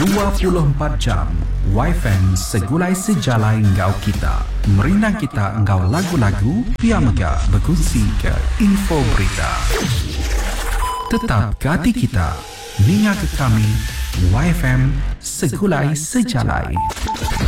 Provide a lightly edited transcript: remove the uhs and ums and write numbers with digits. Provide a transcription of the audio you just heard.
24 jam YFM segulai sejalai engkau kita. Merinang kita engkau lagu-lagu, pia mega berkongsi ke info berita. Tetap ke hati kita, ninga ke kami, YFM segulai sejalai.